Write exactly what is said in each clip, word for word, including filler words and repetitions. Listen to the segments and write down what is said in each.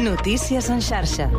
Notícies en xarxa.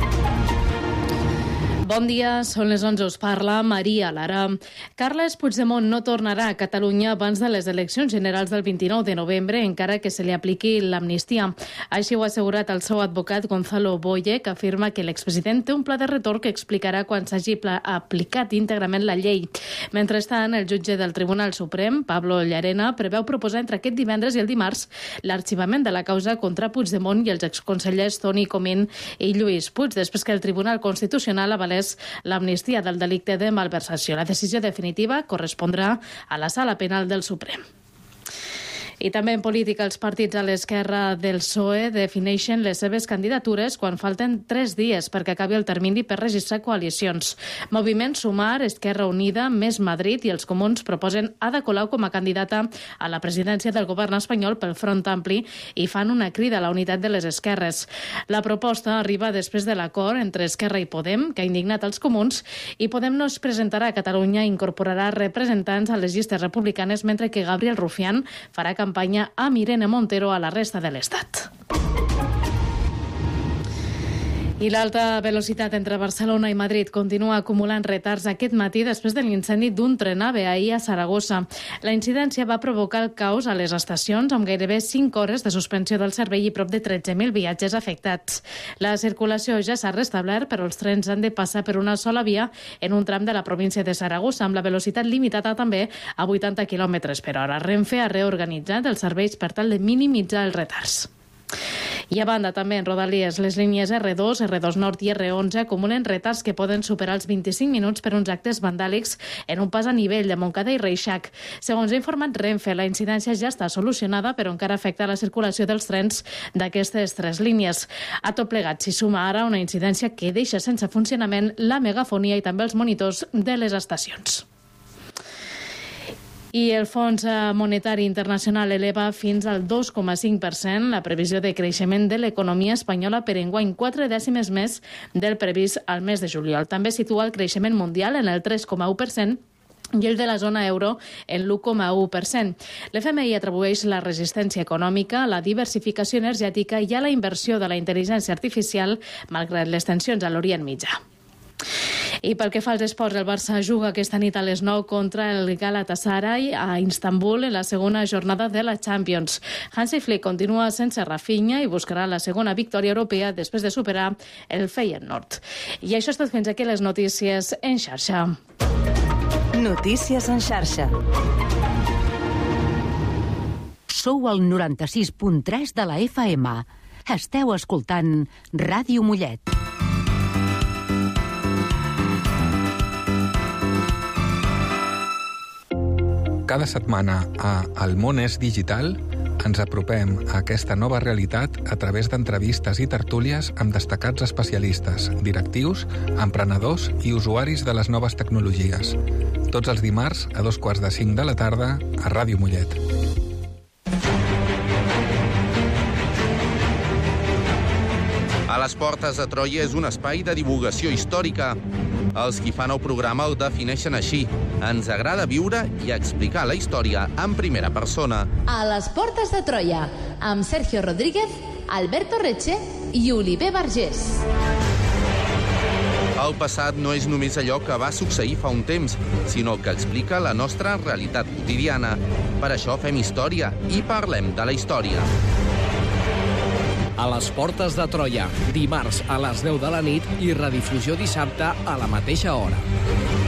Bon dia, són les onze, us parla Maria Lara. Carles Puigdemont no tornarà a Catalunya abans de les eleccions generals del vint-i-nou de novembre, encara que se li apliqui l'amnistia. Així ho ha assegurat el seu advocat Gonzalo Boye, que afirma que l'expresident té un pla de retorn que explicarà quan s'hagi aplicat íntegrament la llei. Mentrestant, el jutge del Tribunal Suprem, Pablo Llarena, preveu proposar entre aquest divendres i el dimarts l'arxivament de la causa contra Puigdemont i els exconsellers Toni Comín i Lluís Puig, després que el Tribunal Constitucional avalés l'amnistia del delicte de malversació. La decisió definitiva correspondrà a la Sala Penal del Suprem. I també en política, els partits a l'esquerra del P S O E defineixen les seves candidatures quan falten tres dies perquè acabi el termini per registrar coalicions. Moviment Sumar, Esquerra Unida, Més Madrid i els Comuns proposen Ada Colau com a candidata a la presidència del govern espanyol pel Front Ampli i fan una crida a la unitat de les esquerres. La proposta arriba després de l'acord entre Esquerra i Podem, que ha indignat els Comuns, i Podem no es presentarà a Catalunya i incorporarà representants a les llistes republicanes, mentre que Gabriel Rufián farà campanya campanya amb Irene Montero a la resta de l'Estat. I l'alta velocitat entre Barcelona i Madrid continua acumulant retards aquest matí després de l'incendi d'un tren AVE ahir a Saragossa. La incidència va provocar el caos a les estacions amb gairebé cinc hores de suspensió del servei i prop de tretze mil viatgers afectats. La circulació ja s'ha restablert, però els trens han de passar per una sola via en un tram de la província de Saragossa, amb la velocitat limitada també a vuitanta quilòmetres per hora. Renfe ha reorganitzat els serveis per tal de minimitzar els retards. I a banda, també en Rodalies, les línies erre dos, erre dos Nord i erre onze acumulen retards que poden superar els vint-i-cinc minuts per uns actes vandàlics en un pas a nivell de Montcada i Reixac. Segons ha informat Renfe, la incidència ja està solucionada, però encara afecta la circulació dels trens d'aquestes tres línies. A tot plegat s'hi suma ara una incidència que deixa sense funcionament la megafonia i també els monitors de les estacions. I el Fons Monetari Internacional eleva fins al dos coma cinc per cent la previsió de creixement de l'economia espanyola per enguany, quatre dècimes més del previst al mes de juliol. També situa el creixement mundial en el tres coma u per cent i el de la zona euro en l'u coma u per cent. L'F M I atribueix la resistència econòmica, la diversificació energètica i a la inversió de la intel·ligència artificial, malgrat les tensions a l'Orient Mitjà. I pel que fa als esports, el Barça juga aquesta nit a les nou contra el Galatasaray a Istanbul en la segona jornada de la Champions. Hansi Flick continua sense Rafinha i buscarà la segona victòria europea després de superar el Feyenoord. I això és tot, fins aquí les notícies en xarxa. Notícies en xarxa. Sou al noranta-sis punt tres de la F M. Esteu escoltant Ràdio Mollet. Cada setmana a El món és digital ens apropem a aquesta nova realitat a través d'entrevistes i tertúlies amb destacats especialistes, directius, emprenedors i usuaris de les noves tecnologies. Tots els dimarts a dos quarts de cinc de la tarda a Ràdio Mollet. A les portes de Troia és un espai de divulgació històrica. Els qui fan el programa el defineixen així. Ens agrada viure i explicar la història en primera persona. A les portes de Troia, amb Sergio Rodríguez, Alberto Reche i Oliver Vergés. El passat no és només allò que va succeir fa un temps, sinó que explica la nostra realitat quotidiana. Per això fem història i parlem de la història. A les portes de Troia, dimarts a les deu de la nit i redifusió dissabte a la mateixa hora.